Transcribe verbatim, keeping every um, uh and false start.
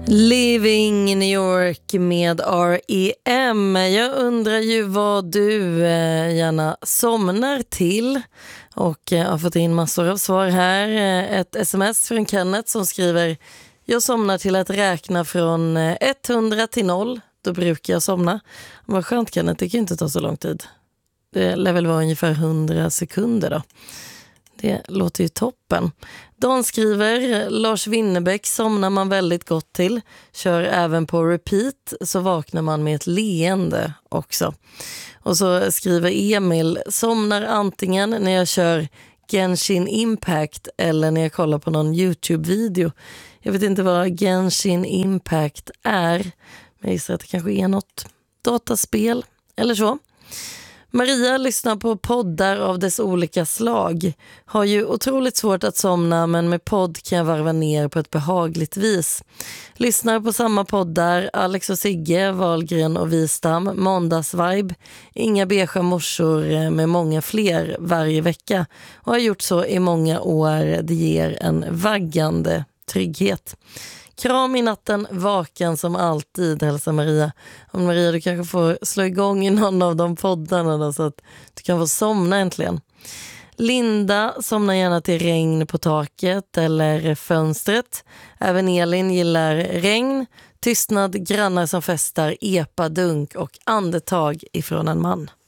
Living in New York med R E M. Jag undrar ju vad du eh, gärna somnar till. Och eh, jag har fått in massor av svar här. Eh, ett sms från Kenneth som skriver: jag somnar till att räkna från eh, hundra till noll. Då brukar jag somna. Vad skönt, Kenneth, det kan ju inte ta så lång tid. Det lär väl vara ungefär hundra sekunder då. Det låter ju toppen. Dan skriver: Lars Winnerbäck somnar man väldigt gott till. Kör även på repeat så vaknar man med ett leende också. Och så skriver Emil: somnar antingen när jag kör Genshin Impact eller när jag kollar på någon YouTube-video. Jag vet inte vad Genshin Impact är, men jag gissar att det kanske är något dataspel eller så. Maria lyssnar på poddar av dess olika slag. Har ju otroligt svårt att somna, men med podd kan jag varva ner på ett behagligt vis. Lyssnar på samma poddar: Alex och Sigge, Wahlgren och Wistam, Måndagsvibe, Inga beiga morsor med många fler varje vecka. Och har gjort så i många år. Det ger en vaggande trygghet. Kram i natten, vaken som alltid, hälsar Maria. Om Maria, du kanske får slå igång i någon av de poddarna då, så att du kan få somna äntligen. Linda somnar gärna till regn på taket eller fönstret. Även Elin gillar regn, tystnad, grannar som festar, epa, dunk och andetag ifrån en man.